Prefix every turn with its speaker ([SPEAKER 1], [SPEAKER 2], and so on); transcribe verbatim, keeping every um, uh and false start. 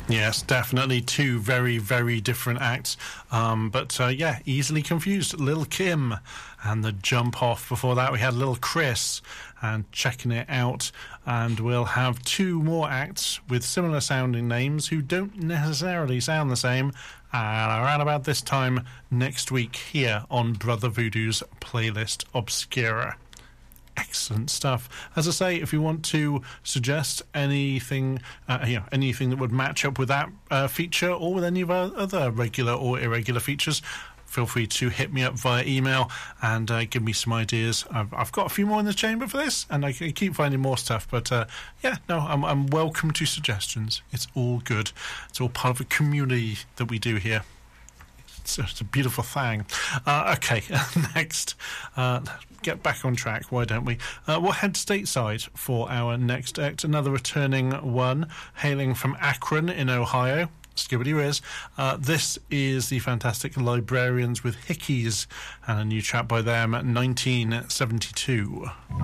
[SPEAKER 1] Yes, definitely two very, very different acts. Um, but uh, yeah, easily confused. Lil' Kim and the Jump Off. Before that, we had Lil' Chris and Checking It Out. And we'll have two more acts with similar sounding names who don't necessarily sound the same. And around about this time next week here on Brother Voodoo's Playlist Obscura. Excellent stuff. As I say, if you want to suggest anything, uh, you know, anything that would match up with that uh, feature or with any of our other regular or irregular features, feel free to hit me up via email and uh, give me some ideas. I've, I've got a few more in the chamber for this, and I can keep finding more stuff. But uh, yeah, no, I'm, I'm welcome to suggestions. It's all good. It's all part of a community that we do here. It's, it's a beautiful thing. Uh, okay, next. Uh, get back on track, why don't we? Uh, we'll head stateside for our next act. Another returning one, hailing from Akron in Ohio. Skibbity Riz. Uh, this is the fantastic Librarians with Hickeys, and a new track by them, nineteen seventy-two.